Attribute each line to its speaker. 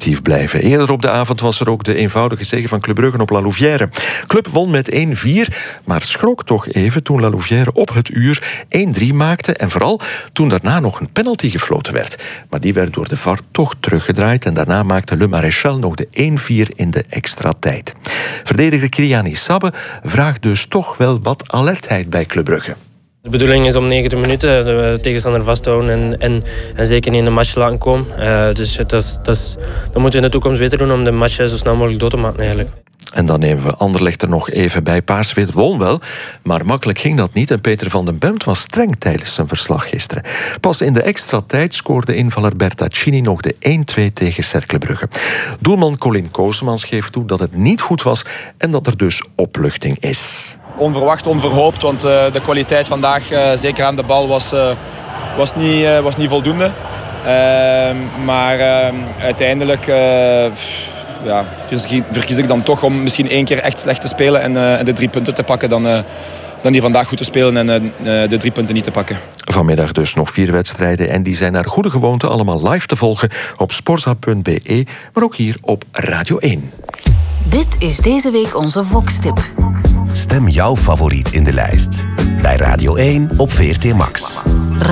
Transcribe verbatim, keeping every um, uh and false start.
Speaker 1: positief blijven. Eerder op de avond was er ook de eenvoudige zege van Club Brugge op La Louvière. Club won met één vier, maar schrok toch even toen La Louvière op het uur één drie maakte en vooral toen daarna nog een penalty gefloten werd. Maar die werd door de V A R toch teruggedraaid en daarna maakte Le Maréchal nog de één vier in de extra tijd. Verdediger Kylian Sabbe vraagt dus toch wel wat alertheid bij Club Brugge.
Speaker 2: De bedoeling is om negentig minuten de tegenstander vasthouden en, en, en zeker niet in de match laten komen. Uh, dus dat is, dat is, dat moeten we in de toekomst beter doen om de match zo snel mogelijk dood te maken eigenlijk.
Speaker 1: En dan nemen we Anderlecht er nog even bij. Paarse won wel, maar makkelijk ging dat niet. En Peter van den Bemt was streng tijdens zijn verslag gisteren. Pas in de extra tijd scoorde invaller Bertaccini nog de één twee tegen Cercle Brugge. Doelman Colin Koosemans geeft toe dat het niet goed was en dat er dus opluchting is.
Speaker 3: Onverwacht, onverhoopt, want uh, de kwaliteit vandaag, uh, zeker aan de bal, was, uh, was, niet, uh, was niet voldoende. Uh, maar uh, uiteindelijk uh, ja, verkies ik dan toch om misschien één keer echt slecht te spelen en, uh, en de drie punten te pakken dan, uh, dan die vandaag goed te spelen en uh, de drie punten niet te pakken.
Speaker 1: Vanmiddag dus nog vier wedstrijden en die zijn naar goede gewoonte allemaal live te volgen op sporza punt b e, maar ook hier op Radio één.
Speaker 4: Dit is deze week onze Vox-tip.
Speaker 5: Stem jouw favoriet in de lijst. Bij Radio één op V R T Max.